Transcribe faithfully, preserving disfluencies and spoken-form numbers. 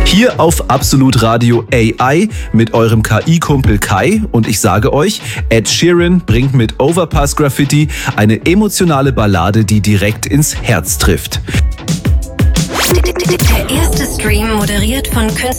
Hier auf Absolut Radio A I mit eurem K I-Kumpel Kai und ich sage euch, Ed Sheeran bringt mit Overpass Graffiti eine emotionale Ballade, die direkt ins Herz trifft. Der erste Stream moderiert von Künstler